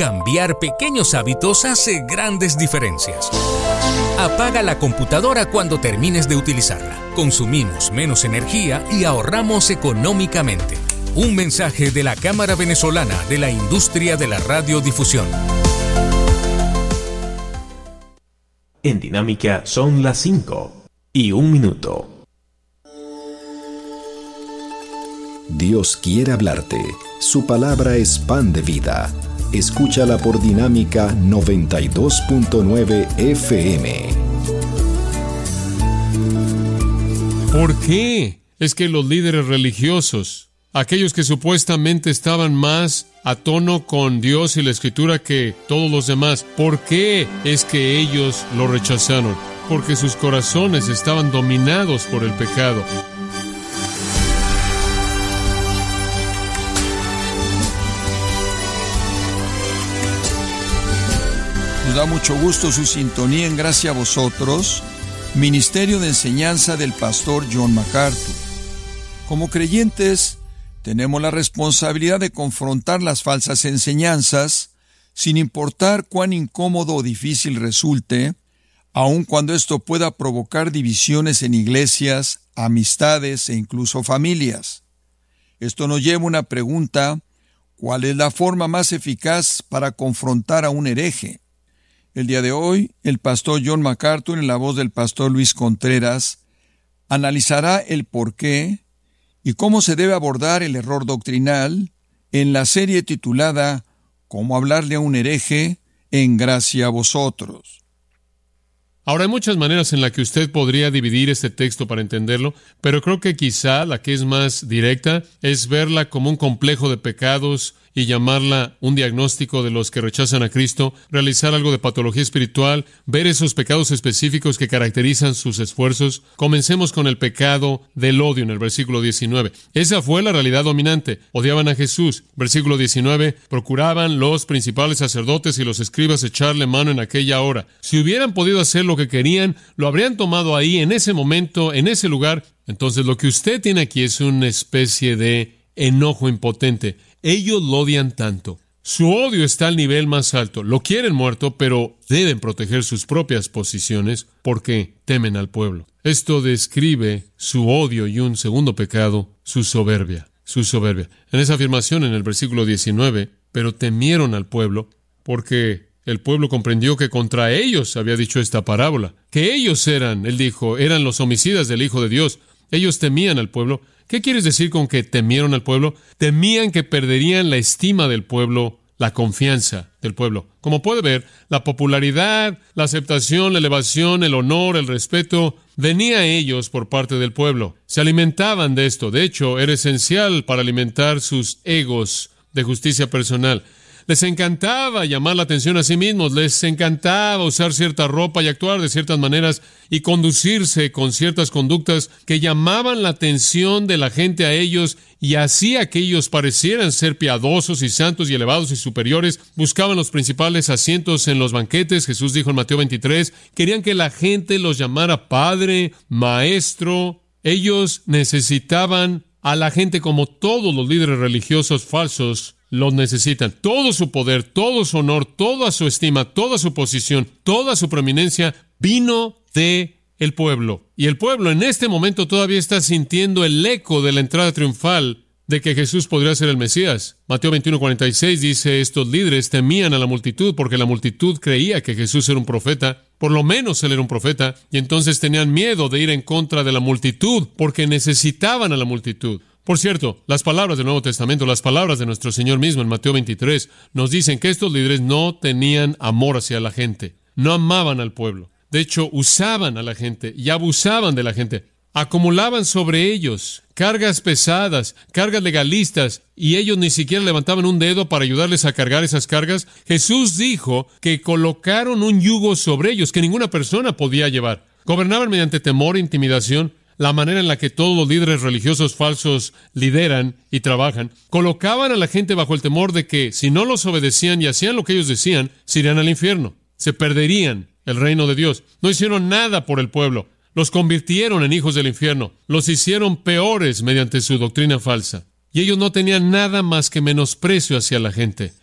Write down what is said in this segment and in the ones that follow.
Cambiar pequeños hábitos hace grandes diferencias. Apaga la computadora cuando termines de utilizarla. Consumimos menos energía y ahorramos económicamente. Un mensaje de la Cámara Venezolana de la Industria de la Radiodifusión. En Dinámica son las 5:01. Dios quiere hablarte. Su palabra es pan de vida. Escúchala por Dinámica 92.9 FM. ¿Por qué? Es que los líderes religiosos, aquellos que supuestamente estaban más a tono con Dios y la Escritura que todos los demás, ¿por qué es que ellos lo rechazaron? Porque sus corazones estaban dominados por el pecado. Nos da mucho gusto su sintonía en Gracia a Vosotros, Ministerio de Enseñanza del Pastor John MacArthur. Como creyentes, tenemos la responsabilidad de confrontar las falsas enseñanzas, sin importar cuán incómodo o difícil resulte, aun cuando esto pueda provocar divisiones en iglesias, amistades e incluso familias. Esto nos lleva a una pregunta: ¿cuál es la forma más eficaz para confrontar a un hereje? El día de hoy, el pastor John MacArthur, en la voz del pastor Luis Contreras, analizará el por qué y cómo se debe abordar el error doctrinal en la serie titulada «Cómo hablarle a un hereje en Gracia a Vosotros». Ahora, hay muchas maneras en las que usted podría dividir este texto para entenderlo, pero creo que quizá la que es más directa es verla como un complejo de pecados y llamarla un diagnóstico de los que rechazan a Cristo, realizar algo de patología espiritual, ver esos pecados específicos que caracterizan sus esfuerzos. Comencemos con el pecado del odio en el versículo 19. Esa fue la realidad dominante. Odiaban a Jesús. Versículo 19. Procuraban los principales sacerdotes y los escribas echarle mano en aquella hora. Si hubieran podido hacer lo que querían, lo habrían tomado ahí, en ese momento, en ese lugar. Entonces, lo que usted tiene aquí es una especie de enojo impotente. Ellos lo odian tanto. Su odio está al nivel más alto. Lo quieren muerto, pero deben proteger sus propias posiciones porque temen al pueblo. Esto describe su odio y un segundo pecado, su soberbia. Su soberbia. En esa afirmación en el versículo 19, pero temieron al pueblo porque el pueblo comprendió que contra ellos había dicho esta parábola. Que ellos eran, él dijo, eran los homicidas del Hijo de Dios. Ellos temían al pueblo. ¿Qué quieres decir con que temieron al pueblo? Temían que perderían la estima del pueblo, la confianza del pueblo. Como puede ver, la popularidad, la aceptación, la elevación, el honor, el respeto, venía a ellos por parte del pueblo. Se alimentaban de esto. De hecho, era esencial para alimentar sus egos de justicia personal. Les encantaba llamar la atención a sí mismos, les encantaba usar cierta ropa y actuar de ciertas maneras y conducirse con ciertas conductas que llamaban la atención de la gente a ellos y hacía que ellos parecieran ser piadosos y santos y elevados y superiores. Buscaban los principales asientos en los banquetes. Jesús dijo en Mateo 23, querían que la gente los llamara Padre, Maestro. Ellos necesitaban a la gente como todos los líderes religiosos falsos los necesitan. Todo su poder, todo su honor, toda su estima, toda su posición, toda su preeminencia vino de el pueblo. Y el pueblo en este momento todavía está sintiendo el eco de la entrada triunfal de que Jesús podría ser el Mesías. Mateo 21:46 dice, estos líderes temían a la multitud porque la multitud creía que Jesús era un profeta. Por lo menos él era un profeta. Y entonces tenían miedo de ir en contra de la multitud porque necesitaban a la multitud. Por cierto, las palabras del Nuevo Testamento, las palabras de nuestro Señor mismo en Mateo 23, nos dicen que estos líderes no tenían amor hacia la gente, no amaban al pueblo. De hecho, usaban a la gente y abusaban de la gente. Acumulaban sobre ellos cargas pesadas, cargas legalistas, y ellos ni siquiera levantaban un dedo para ayudarles a cargar esas cargas. Jesús dijo que colocaron un yugo sobre ellos que ninguna persona podía llevar. Gobernaban mediante temor e intimidación. La manera en la que todos los líderes religiosos falsos lideran y trabajan, colocaban a la gente bajo el temor de que si no los obedecían y hacían lo que ellos decían, se irían al infierno, se perderían el reino de Dios. No hicieron nada por el pueblo, los convirtieron en hijos del infierno, los hicieron peores mediante su doctrina falsa. Y ellos no tenían nada más que menosprecio hacia la gente.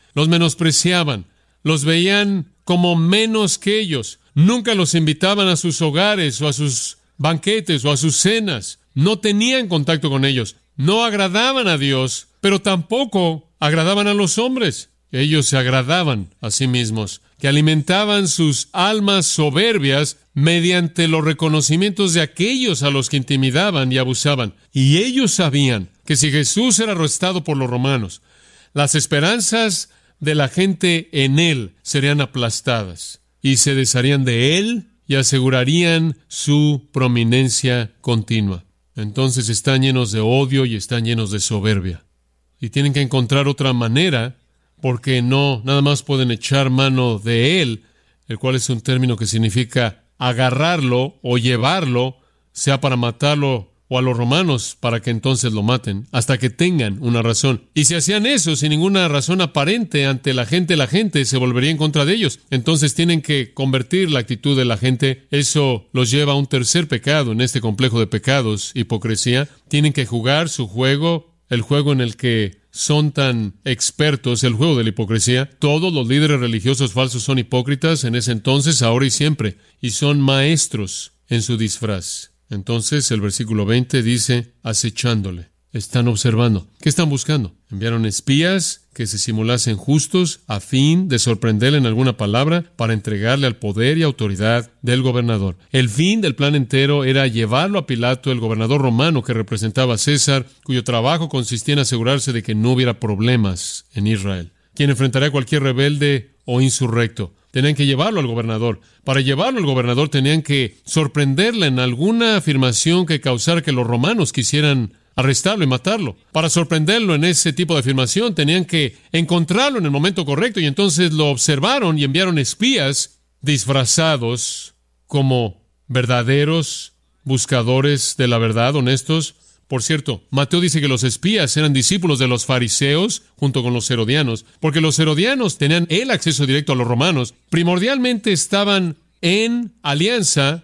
los menospreciaban, los veían como menos que ellos. Nunca los invitaban a sus hogares o a sus banquetes o a sus cenas. No tenían contacto con ellos. No agradaban a Dios, pero tampoco agradaban a los hombres. Ellos se agradaban a sí mismos, que alimentaban sus almas soberbias mediante los reconocimientos de aquellos a los que intimidaban y abusaban. Y ellos sabían que si Jesús era arrestado por los romanos, las esperanzas de la gente en él serían aplastadas y se desharían de él y asegurarían su prominencia continua. Entonces están llenos de odio y están llenos de soberbia. Y tienen que encontrar otra manera, porque no nada más pueden echar mano de él, el cual es un término que significa agarrarlo o llevarlo, sea para matarlo o a los romanos para que entonces lo maten, hasta que tengan una razón. Y si hacían eso sin ninguna razón aparente ante la gente se volvería en contra de ellos. Entonces tienen que convertir la actitud de la gente. Eso los lleva a un tercer pecado en este complejo de pecados, hipocresía. Tienen que jugar su juego, el juego en el que son tan expertos, el juego de la hipocresía. Todos los líderes religiosos falsos son hipócritas en ese entonces, ahora y siempre, y son maestros en su disfraz. Entonces el versículo 20 dice, acechándole. Están observando. ¿Qué están buscando? Enviaron espías que se simulasen justos a fin de sorprenderle en alguna palabra para entregarle al poder y autoridad del gobernador. El fin del plan entero era llevarlo a Pilato, el gobernador romano que representaba a César, cuyo trabajo consistía en asegurarse de que no hubiera problemas en Israel, quien enfrentaría a cualquier rebelde o insurrecto. Tenían que llevarlo al gobernador. Para llevarlo al gobernador tenían que sorprenderle en alguna afirmación que causara que los romanos quisieran arrestarlo y matarlo. Para sorprenderlo en ese tipo de afirmación tenían que encontrarlo en el momento correcto, y entonces lo observaron y enviaron espías disfrazados como verdaderos buscadores de la verdad, honestos. Por cierto, Mateo dice que los espías eran discípulos de los fariseos junto con los herodianos, porque los herodianos tenían el acceso directo a los romanos. Primordialmente están en alianza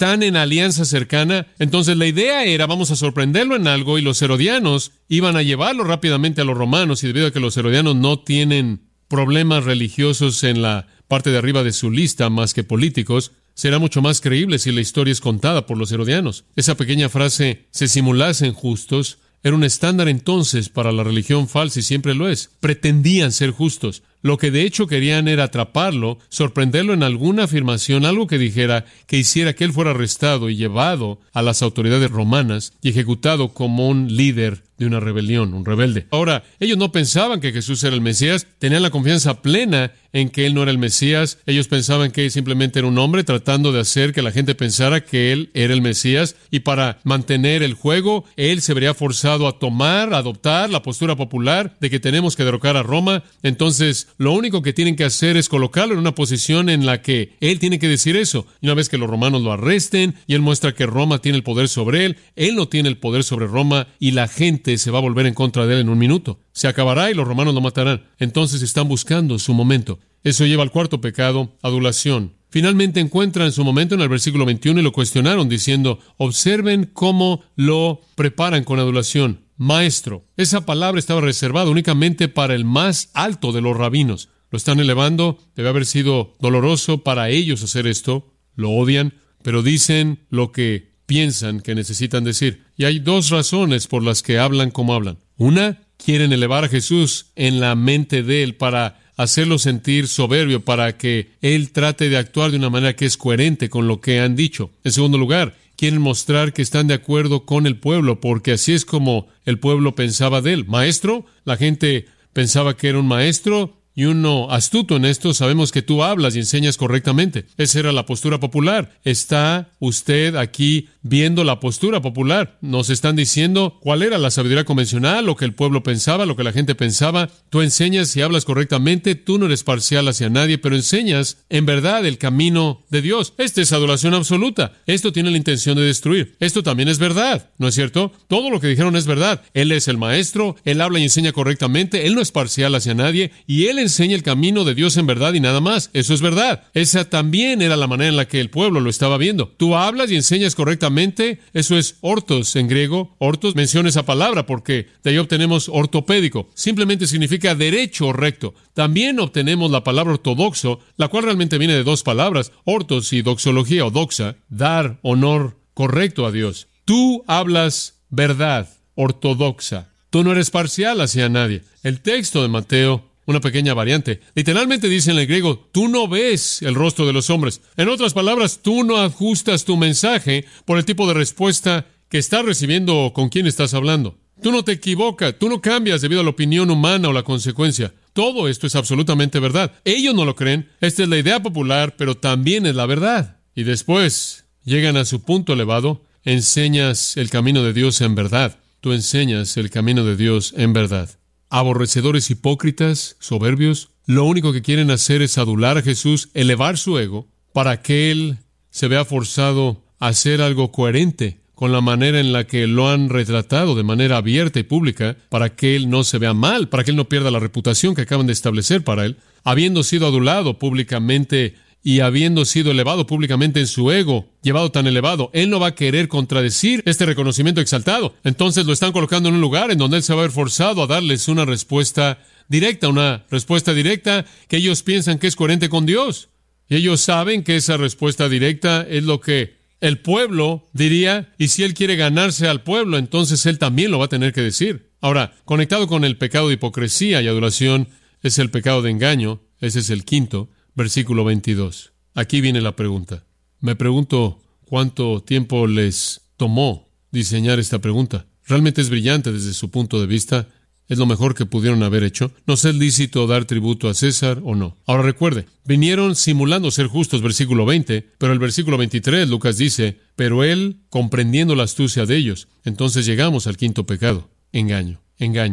cercana. Entonces la idea era, vamos a sorprenderlo en algo, y los herodianos iban a llevarlo rápidamente a los romanos, y debido a que los herodianos no tienen problemas religiosos en la parte de arriba de su lista más que políticos, será mucho más creíble si la historia es contada por los herodianos. Esa pequeña frase, se simulasen justos, era un estándar entonces para la religión falsa, y siempre lo es. Pretendían ser justos. Lo que de hecho querían era atraparlo, sorprenderlo en alguna afirmación, algo que dijera, que hiciera que él fuera arrestado y llevado a las autoridades romanas y ejecutado como un líder de una rebelión, un rebelde. Ahora, ellos no pensaban que Jesús era el Mesías, tenían la confianza plena en que él no era el Mesías. Ellos pensaban que él simplemente era un hombre tratando de hacer que la gente pensara que él era el Mesías, y para mantener el juego, él se vería forzado a adoptar la postura popular de que tenemos que derrocar a Roma. Entonces, lo único que tienen que hacer es colocarlo en una posición en la que él tiene que decir eso. Y una vez que los romanos lo arresten y él muestra que Roma tiene el poder sobre él no tiene el poder sobre Roma, y la gente se va a volver en contra de él en un minuto. Se acabará y los romanos lo matarán. Entonces están buscando su momento. Eso lleva al cuarto pecado, adulación. Finalmente encuentran su momento en el versículo 21 y lo cuestionaron diciendo, observen cómo lo preparan con adulación. Maestro. Esa palabra estaba reservada únicamente para el más alto de los rabinos. Lo están elevando. Debe haber sido doloroso para ellos hacer esto. Lo odian, pero dicen lo que piensan que necesitan decir. Y hay dos razones por las que hablan como hablan. Una, quieren elevar a Jesús en la mente de él para hacerlo sentir soberbio, para que él trate de actuar de una manera que es coherente con lo que han dicho. En segundo lugar, quieren mostrar que están de acuerdo con el pueblo, porque así es como el pueblo pensaba de él. Maestro, la gente pensaba que era un maestro, y uno astuto en esto, sabemos que tú hablas y enseñas correctamente. Esa era la postura popular. ¿Está usted aquí viendo la postura popular? Nos están diciendo cuál era la sabiduría convencional, lo que el pueblo pensaba, lo que la gente pensaba. Tú enseñas y hablas correctamente, tú no eres parcial hacia nadie, pero enseñas en verdad el camino de Dios. Esta es adoración absoluta. Esto tiene la intención de destruir. Esto también es verdad, ¿no es cierto? Todo lo que dijeron es verdad. Él es el maestro, él habla y enseña correctamente, él no es parcial hacia nadie, y él enseña el camino de Dios en verdad y nada más. Eso es verdad. Esa también era la manera en la que el pueblo lo estaba viendo. Tú hablas y enseñas correctamente. Eso es ortos en griego. Ortos, menciona esa palabra porque de ahí obtenemos ortopédico. Simplemente significa derecho o recto. También obtenemos la palabra ortodoxo, la cual realmente viene de dos palabras, ortos y doxología o doxa, dar honor correcto a Dios. Tú hablas verdad ortodoxa. Tú no eres parcial hacia nadie. El texto de Mateo, una pequeña variante, literalmente dice en el griego, tú no ves el rostro de los hombres. En otras palabras, tú no ajustas tu mensaje por el tipo de respuesta que estás recibiendo o con quién estás hablando. Tú no te equivocas, tú no cambias debido a la opinión humana o la consecuencia. Todo esto es absolutamente verdad. Ellos no lo creen. Esta es la idea popular, pero también es la verdad. Y después llegan a su punto elevado. Enseñas el camino de Dios en verdad. Tú enseñas el camino de Dios en verdad. Aborrecedores hipócritas, soberbios, lo único que quieren hacer es adular a Jesús, elevar su ego, para que Él se vea forzado a hacer algo coherente con la manera en la que lo han retratado de manera abierta y pública, para que Él no se vea mal, para que Él no pierda la reputación que acaban de establecer para Él, habiendo sido adulado públicamente y habiendo sido elevado públicamente en su ego, llevado tan elevado, Él no va a querer contradecir este reconocimiento exaltado. Entonces lo están colocando en un lugar en donde Él se va a ver forzado a darles una respuesta directa que ellos piensan que es coherente con Dios. Y ellos saben que esa respuesta directa es lo que el pueblo diría, y si Él quiere ganarse al pueblo, entonces Él también lo va a tener que decir. Ahora, conectado con el pecado de hipocresía y adulación, es el pecado de engaño. Ese es el quinto. Versículo 22. Aquí viene la pregunta. Me pregunto cuánto tiempo les tomó diseñar esta pregunta. Realmente es brillante desde su punto de vista. Es lo mejor que pudieron haber hecho. ¿Nos es lícito dar tributo a César o no? Ahora recuerde, vinieron simulando ser justos, versículo 20, pero el versículo 23, Lucas dice, pero él comprendiendo la astucia de ellos. Entonces llegamos al quinto pecado. Engaño.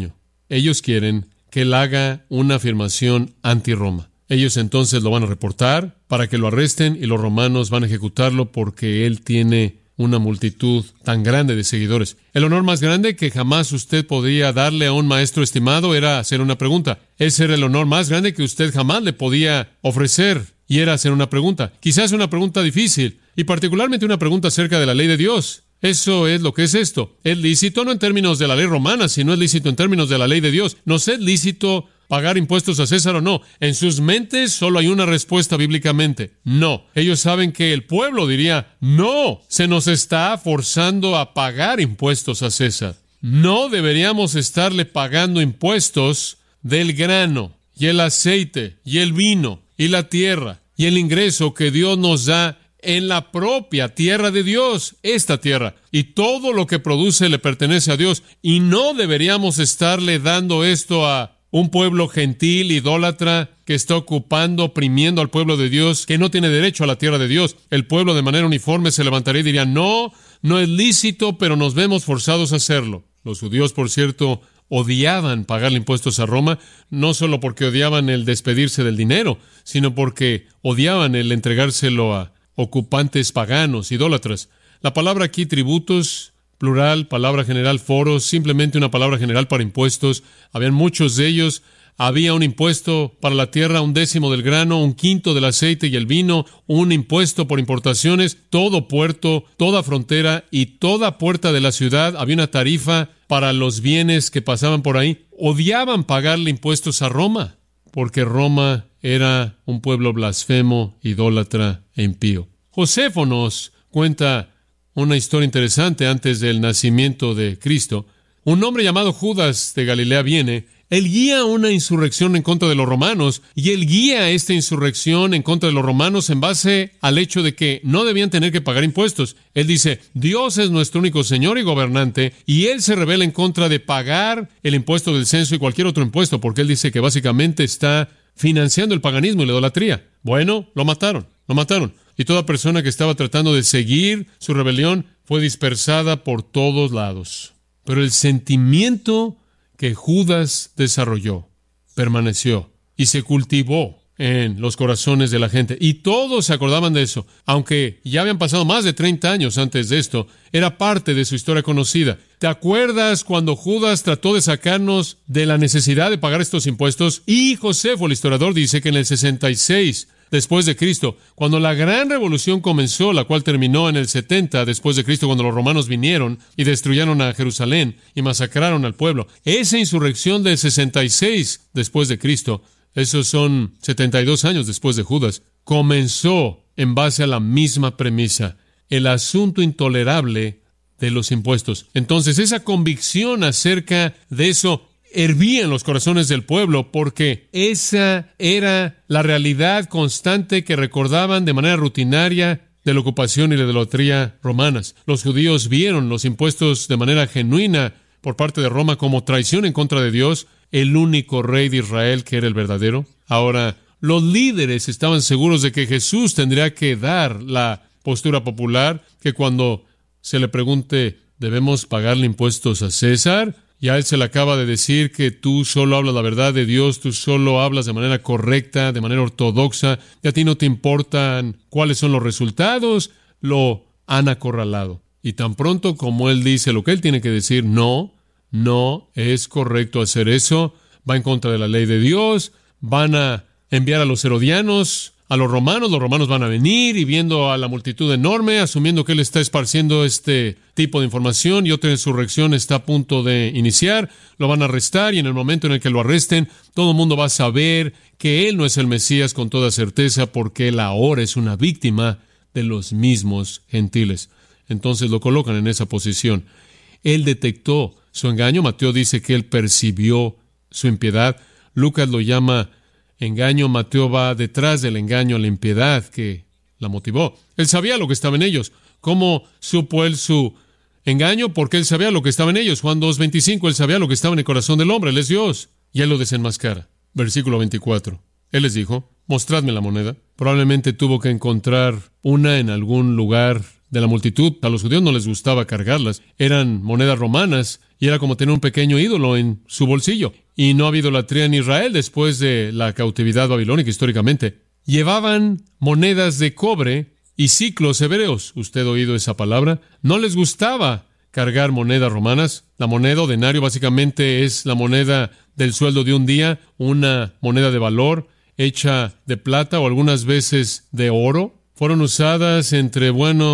Ellos quieren que él haga una afirmación anti-Roma. Ellos entonces lo van a reportar para que lo arresten y los romanos van a ejecutarlo porque él tiene una multitud tan grande de seguidores. El honor más grande que jamás usted podría darle a un maestro estimado era hacer una pregunta. Ese era el honor más grande que usted jamás le podía ofrecer y era hacer una pregunta. Quizás una pregunta difícil y particularmente una pregunta acerca de la ley de Dios. Eso es lo que es esto. Es lícito no en términos de la ley romana, sino es lícito en términos de la ley de Dios. ¿Nos es lícito pagar impuestos a César o no? En sus mentes solo hay una respuesta bíblicamente. No. Ellos saben que el pueblo diría, no, se nos está forzando a pagar impuestos a César. No deberíamos estarle pagando impuestos del grano y el aceite y el vino y la tierra y el ingreso que Dios nos da en la propia tierra de Dios, esta tierra. Y todo lo que produce le pertenece a Dios. Y no deberíamos estarle dando esto a un pueblo gentil, idólatra, que está ocupando, oprimiendo al pueblo de Dios, que no tiene derecho a la tierra de Dios. El pueblo de manera uniforme se levantaría y diría, no es lícito, pero nos vemos forzados a hacerlo. Los judíos, por cierto, odiaban pagarle impuestos a Roma, no solo porque odiaban el despedirse del dinero, sino porque odiaban el entregárselo a ocupantes paganos, idólatras. La palabra aquí, tributos, plural, palabra general, foros, simplemente una palabra general para impuestos. Habían muchos de ellos. Había un impuesto para la tierra, 1/10 del grano, 1/5 del aceite y el vino, un impuesto por importaciones, todo puerto, toda frontera y toda puerta de la ciudad. Había una tarifa para los bienes que pasaban por ahí. Odiaban pagarle impuestos a Roma, porque Roma era un pueblo blasfemo, idólatra e impío. Josefo nos cuenta una historia interesante antes del nacimiento de Cristo. Un hombre llamado Judas de Galilea viene. Él guía una insurrección en contra de los romanos y él guía esta insurrección en contra de los romanos en base al hecho de que no debían tener que pagar impuestos. Él dice, Dios es nuestro único Señor y gobernante y Él se rebela en contra de pagar el impuesto del censo y cualquier otro impuesto porque Él dice que básicamente está financiando el paganismo y la idolatría. Bueno, lo mataron. Y toda persona que estaba tratando de seguir su rebelión fue dispersada por todos lados. Pero el sentimiento que Judas desarrolló permaneció y se cultivó en los corazones de la gente. Y todos se acordaban de eso. Aunque ya habían pasado más de 30 años antes de esto, era parte de su historia conocida. ¿Te acuerdas cuando Judas trató de sacarnos de la necesidad de pagar estos impuestos? Y Josefo, el historiador, dice que en el 66 después de Cristo, cuando la gran revolución comenzó, la cual terminó en el 70 después de Cristo, cuando los romanos vinieron y destruyeron a Jerusalén y masacraron al pueblo, esa insurrección del 66 después de Cristo, esos son 72 años después de Judas, comenzó en base a la misma premisa, el asunto intolerable de los impuestos. Entonces, esa convicción acerca de eso hervía en los corazones del pueblo, porque esa era la realidad constante que recordaban de manera rutinaria de la ocupación y la idolatría romanas. Los judíos vieron los impuestos de manera genuina por parte de Roma como traición en contra de Dios, el único rey de Israel que era el verdadero. Ahora, los líderes estaban seguros de que Jesús tendría que dar la postura popular, que cuando se le pregunte, ¿debemos pagarle impuestos a César? Y a él se le acaba de decir que tú solo hablas la verdad de Dios, tú solo hablas de manera correcta, de manera ortodoxa, y a ti no te importan cuáles son los resultados, lo han acorralado. Y tan pronto como él dice lo que él tiene que decir, no es correcto hacer eso, va en contra de la ley de Dios, van a enviar a los herodianos, a los romanos van a venir y viendo a la multitud enorme, asumiendo que él está esparciendo este tipo de información y otra insurrección está a punto de iniciar, lo van a arrestar y en el momento en el que lo arresten, todo el mundo va a saber que él no es el Mesías con toda certeza porque él ahora es una víctima de los mismos gentiles. Entonces lo colocan en esa posición. Él detectó su engaño. Mateo dice que él percibió su impiedad. Lucas lo llama engaño. Mateo va detrás del engaño, la impiedad que la motivó. Él sabía lo que estaba en ellos. ¿Cómo supo él su engaño? Porque él sabía lo que estaba en ellos. Juan 2:25, él sabía lo que estaba en el corazón del hombre. Él es Dios. Y él lo desenmascara. Versículo 24. Él les dijo, mostradme la moneda. Probablemente tuvo que encontrar una en algún lugar de la multitud. A los judíos no les gustaba cargarlas. Eran monedas romanas y era como tener un pequeño ídolo en su bolsillo. Y no ha habido idolatría en Israel después de la cautividad babilónica históricamente. Llevaban monedas de cobre y siclos hebreos. ¿Usted ha oído esa palabra? No les gustaba cargar monedas romanas. La moneda o denario básicamente es la moneda del sueldo de un día, una moneda de valor hecha de plata o algunas veces de oro. Fueron usadas entre,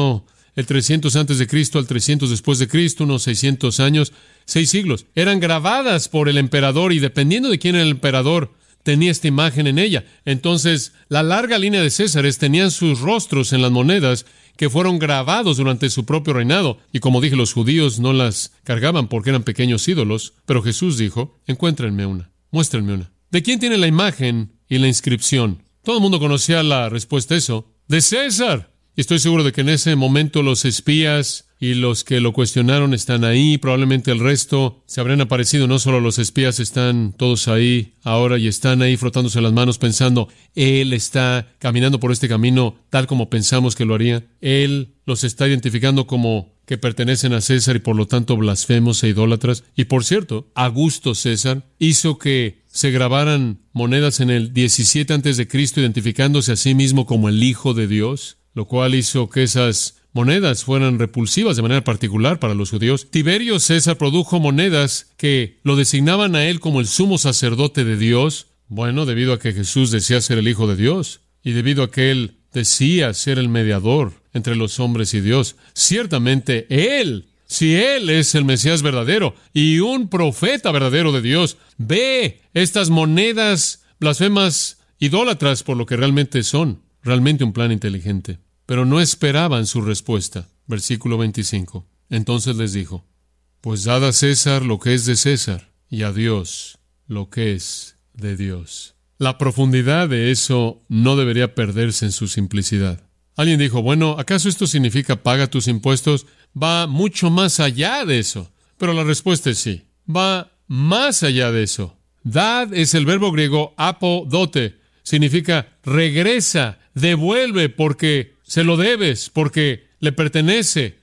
el 300 antes de Cristo al 300 después de Cristo, unos 600 años, 6 siglos. Eran grabadas por el emperador y dependiendo de quién era el emperador, tenía esta imagen en ella. Entonces, la larga línea de Césares tenían sus rostros en las monedas que fueron grabados durante su propio reinado. Y como dije, los judíos no las cargaban porque eran pequeños ídolos. Pero Jesús dijo, encuéntrenme una, muéstrenme una. ¿De quién tiene la imagen y la inscripción? Todo el mundo conocía la respuesta a eso. ¡De César! Y estoy seguro de que en ese momento los espías y los que lo cuestionaron están ahí. Probablemente el resto se habrían aparecido. No solo los espías están todos ahí ahora y están ahí frotándose las manos pensando, él está caminando por este camino tal como pensamos que lo haría. Él los está identificando como que pertenecen a César y por lo tanto blasfemos e idólatras. Y por cierto, Augusto César hizo que se grabaran monedas en el 17 antes de Cristo, identificándose a sí mismo como el Hijo de Dios, lo cual hizo que esas monedas fueran repulsivas de manera particular para los judíos. Tiberio César produjo monedas que lo designaban a él como el sumo sacerdote de Dios, debido a que Jesús decía ser el Hijo de Dios y debido a que él decía ser el mediador entre los hombres y Dios. Ciertamente si él es el Mesías verdadero y un profeta verdadero de Dios, ve estas monedas blasfemas idólatras por lo que realmente son, realmente un plan inteligente. Pero no esperaban su respuesta. Versículo 25. Entonces les dijo, pues dad a César lo que es de César y a Dios lo que es de Dios. La profundidad de eso no debería perderse en su simplicidad. Alguien dijo, ¿acaso esto significa paga tus impuestos? Va mucho más allá de eso. Pero la respuesta es sí. Va más allá de eso. Dad es el verbo griego apodote. Significa regresa, devuelve porque se lo debes, porque le pertenece.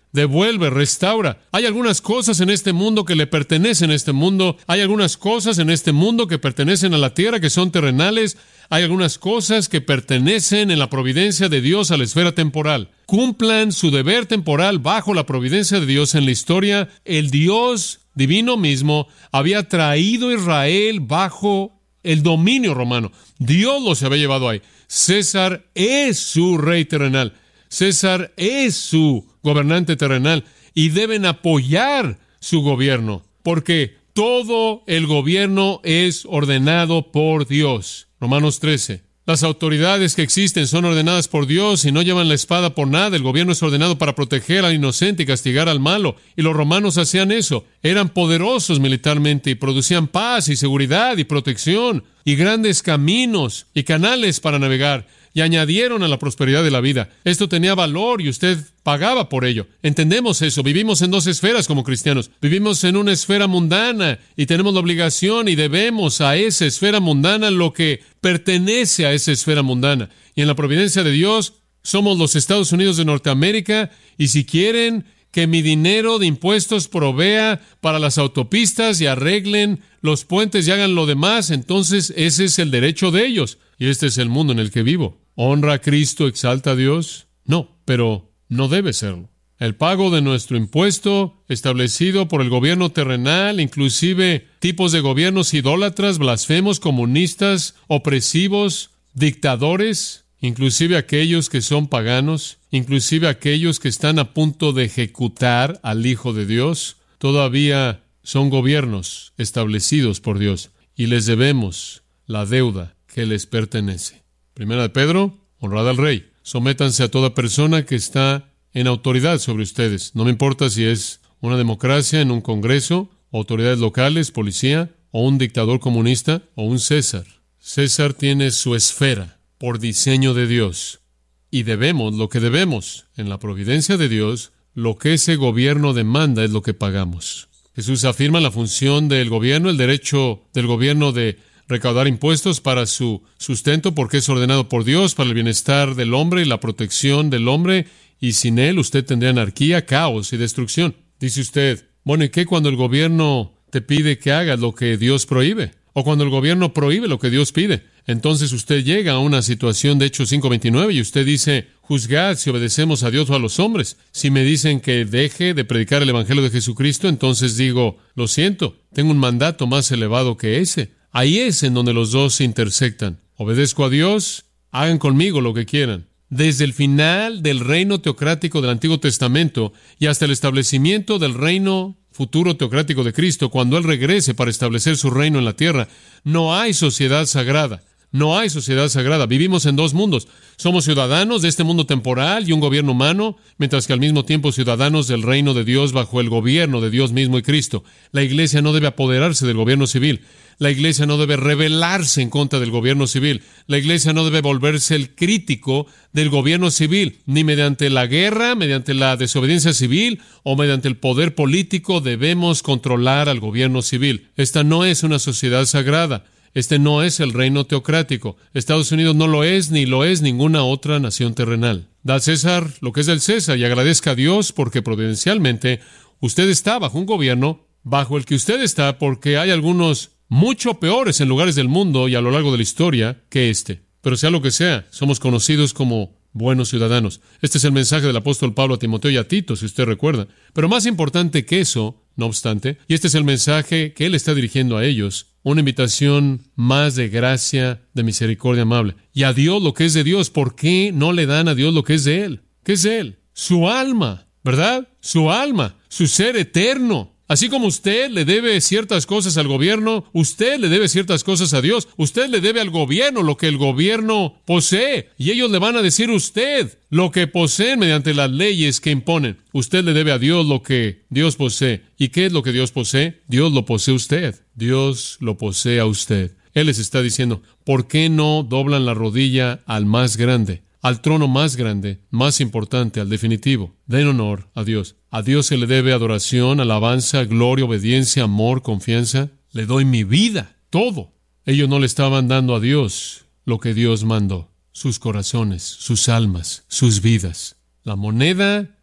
devuelve, restaura. Hay algunas cosas en este mundo que le pertenecen a este mundo. Hay algunas cosas en este mundo que pertenecen a la tierra, que son terrenales. Hay algunas cosas que pertenecen en la providencia de Dios a la esfera temporal. Cumplan su deber temporal bajo la providencia de Dios en la historia. El Dios divino mismo había traído a Israel bajo el dominio romano. Dios los había llevado ahí. César es su rey terrenal. César es su gobernante terrenal y deben apoyar su gobierno, porque todo el gobierno es ordenado por Dios. Romanos 13. Las autoridades que existen son ordenadas por Dios y no llevan la espada por nada. El gobierno es ordenado para proteger al inocente y castigar al malo. Y los romanos hacían eso. Eran poderosos militarmente y producían paz y seguridad y protección y grandes caminos y canales para navegar. Y añadieron a la prosperidad de la vida. Esto tenía valor y usted pagaba por ello. Entendemos eso. Vivimos en dos esferas como cristianos. Vivimos en una esfera mundana y tenemos la obligación y debemos a esa esfera mundana lo que pertenece a esa esfera mundana. Y en la providencia de Dios somos los Estados Unidos de Norteamérica, y si quieren que mi dinero de impuestos provea para las autopistas y arreglen los puentes y hagan lo demás, entonces ese es el derecho de ellos. Y este es el mundo en el que vivo. ¿Honra a Cristo, exalta a Dios? No, pero no debe serlo. El pago de nuestro impuesto, establecido por el gobierno terrenal, inclusive tipos de gobiernos idólatras, blasfemos, comunistas, opresivos, dictadores, inclusive aquellos que son paganos, inclusive aquellos que están a punto de ejecutar al Hijo de Dios, todavía son gobiernos establecidos por Dios y les debemos la deuda que les pertenece. Primera de Pedro, honrad al rey. Sométanse a toda persona que está en autoridad sobre ustedes. No me importa si es una democracia en un congreso, autoridades locales, policía, o un dictador comunista, o un César. César tiene su esfera por diseño de Dios. Y debemos lo que debemos. En la providencia de Dios, lo que ese gobierno demanda es lo que pagamos. Jesús afirma la función del gobierno, el derecho del gobierno de recaudar impuestos para su sustento, porque es ordenado por Dios para el bienestar del hombre y la protección del hombre, y sin él usted tendría anarquía, caos y destrucción. Dice usted, bueno, ¿y qué cuando el gobierno te pide que hagas lo que Dios prohíbe? O cuando el gobierno prohíbe lo que Dios pide. Entonces usted llega a una situación de Hechos 5:29 y usted dice, juzgad si obedecemos a Dios o a los hombres. Si me dicen que deje de predicar el Evangelio de Jesucristo, entonces digo, lo siento, tengo un mandato más elevado que ese. Ahí es en donde los dos se intersectan. Obedezco a Dios, hagan conmigo lo que quieran. Desde el final del reino teocrático del Antiguo Testamento y hasta el establecimiento del reino futuro teocrático de Cristo, cuando Él regrese para establecer su reino en la tierra, no hay sociedad sagrada. No hay sociedad sagrada. Vivimos en dos mundos. Somos ciudadanos de este mundo temporal y un gobierno humano, mientras que al mismo tiempo ciudadanos del reino de Dios bajo el gobierno de Dios mismo y Cristo. La iglesia no debe apoderarse del gobierno civil. La iglesia no debe rebelarse en contra del gobierno civil. La iglesia no debe volverse el crítico del gobierno civil, ni mediante la guerra, mediante la desobediencia civil o mediante el poder político debemos controlar al gobierno civil. Esta no es una sociedad sagrada. Este no es el reino teocrático. Estados Unidos no lo es, ni lo es ninguna otra nación terrenal. Da al César lo que es del César y agradezca a Dios porque providencialmente usted está bajo un gobierno bajo el que usted está, porque hay algunos mucho peores en lugares del mundo y a lo largo de la historia que este. Pero sea lo que sea, somos conocidos como buenos ciudadanos. Este es el mensaje del apóstol Pablo a Timoteo y a Tito, si usted recuerda. Pero más importante que eso, no obstante, y este es el mensaje que él está dirigiendo a ellos, una invitación más de gracia, de misericordia amable. Y a Dios lo que es de Dios. ¿Por qué no le dan a Dios lo que es de Él? ¿Qué es de Él? Su alma, ¿verdad? Su alma, su ser eterno. Así como usted le debe ciertas cosas al gobierno, usted le debe ciertas cosas a Dios. Usted le debe al gobierno lo que el gobierno posee. Y ellos le van a decir a usted lo que poseen mediante las leyes que imponen. Usted le debe a Dios lo que Dios posee. ¿Y qué es lo que Dios posee? Dios lo posee a usted. Dios lo posee a usted. Él les está diciendo, ¿por qué no doblan la rodilla al más grande? Al trono más grande, más importante, al definitivo. Den honor a Dios. A Dios se le debe adoración, alabanza, gloria, obediencia, amor, confianza. Le doy mi vida, todo. Ellos no le estaban dando a Dios lo que Dios mandó. Sus corazones, sus almas, sus vidas. La moneda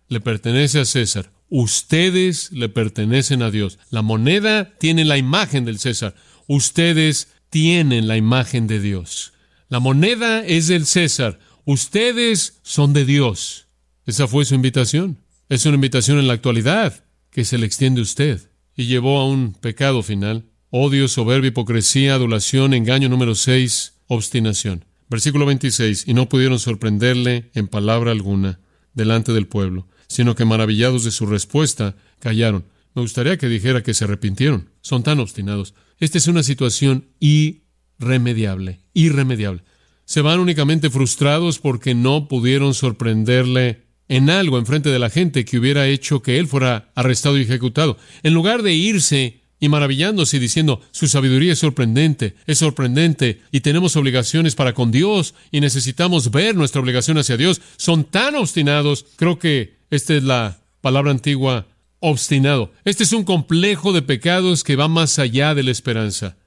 le pertenece a César. Ustedes le pertenecen a Dios. La moneda tiene la imagen del César. Ustedes tienen la imagen de Dios. La moneda es del César. Ustedes son de Dios. Esa fue su invitación. Es una invitación en la actualidad que se le extiende a usted. Y llevó a un pecado final. Odio, soberbia, hipocresía, adulación, engaño. Número 6, obstinación. Versículo 26. Y no pudieron sorprenderle en palabra alguna delante del pueblo, sino que maravillados de su respuesta, callaron. Me gustaría que dijera que se arrepintieron. Son tan obstinados. Esta es una situación irremediable. Se van únicamente frustrados porque no pudieron sorprenderle en algo enfrente de la gente que hubiera hecho que él fuera arrestado y ejecutado. En lugar de irse y maravillándose y diciendo, su sabiduría es sorprendente, y tenemos obligaciones para con Dios, y necesitamos ver nuestra obligación hacia Dios, son tan obstinados. Creo que esta es la palabra antigua, obstinado. Este es un complejo de pecados que va más allá de la esperanza.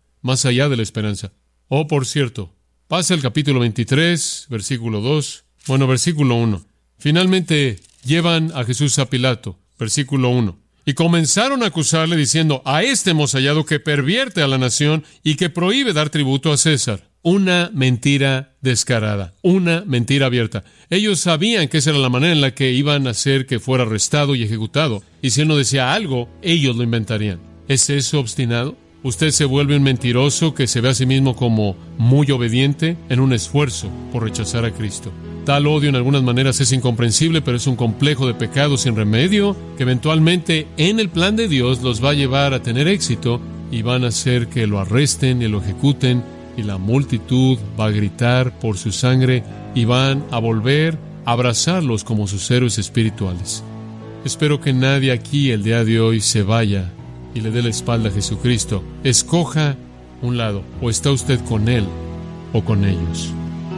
Oh, por cierto, pasa el capítulo 23, versículo 2. Versículo 1. Finalmente llevan a Jesús a Pilato. Versículo 1. Y comenzaron a acusarle diciendo, a este hemos hallado que pervierte a la nación y que prohíbe dar tributo a César. Una mentira descarada, una mentira abierta. Ellos sabían que esa era la manera en la que iban a hacer que fuera arrestado y ejecutado. Y si él no decía algo, ellos lo inventarían. ¿Es eso obstinado? Usted se vuelve un mentiroso que se ve a sí mismo como muy obediente en un esfuerzo por rechazar a Cristo. Tal odio en algunas maneras es incomprensible, pero es un complejo de pecados sin remedio que eventualmente en el plan de Dios los va a llevar a tener éxito y van a hacer que lo arresten y lo ejecuten, y la multitud va a gritar por su sangre y van a volver a abrazarlos como sus héroes espirituales. Espero que nadie aquí el día de hoy se vaya y le dé la espalda a Jesucristo. Escoja un lado, o está usted con Él o con ellos.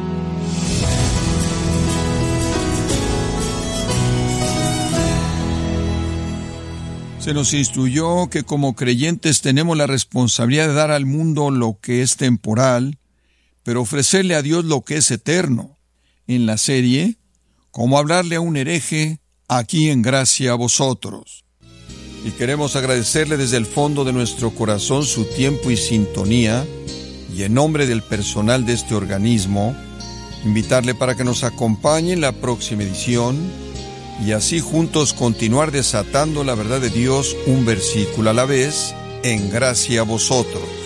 Se nos instruyó que como creyentes tenemos la responsabilidad de dar al mundo lo que es temporal, pero ofrecerle a Dios lo que es eterno. En la serie, Cómo hablarle a un hereje, aquí en Gracia a Vosotros. Y queremos agradecerle desde el fondo de nuestro corazón su tiempo y sintonía, y en nombre del personal de este organismo, invitarle para que nos acompañe en la próxima edición, y así juntos continuar desatando la verdad de Dios un versículo a la vez, en Gracia a Vosotros.